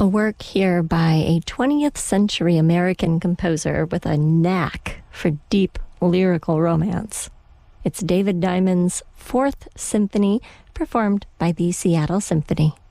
A work here by a 20th century American composer with a knack for deep lyrical romance. It's David Diamond's Fourth Symphony, performed by the Seattle Symphony.